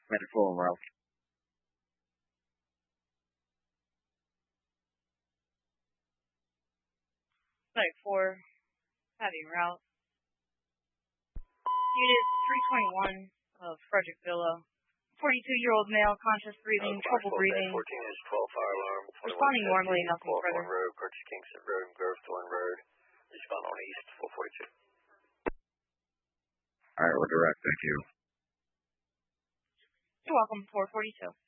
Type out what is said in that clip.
Medical and Ralph. Site 4, having route. Unit 321 of Frederick Villa. 42-year-old male, conscious breathing, trouble breathing. 14 is 12 fire alarm. Responding normally, nothing further. Road, Purchase Kingston Road and Grovestone Road. Respond on East 442. All right, we're direct. Thank you. You're welcome, 442.